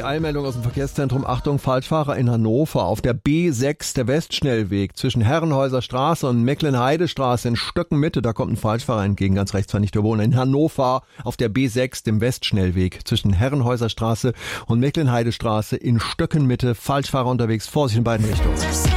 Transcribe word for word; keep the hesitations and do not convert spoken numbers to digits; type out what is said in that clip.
Eilmeldung aus dem Verkehrszentrum. Achtung, Falschfahrer in Hannover. Auf der B sechs, der Westschnellweg, zwischen Herrenhäuser Straße und Mecklenheidestraße in Stöckenmitte. Da kommt ein Falschfahrer entgegen, ganz rechts war nicht der Bewohner. In Hannover auf der B sechs, dem Westschnellweg, zwischen Herrenhäuser Straße und Mecklenheidestraße in Stöckenmitte. Falschfahrer unterwegs, Vorsicht in beiden Richtungen.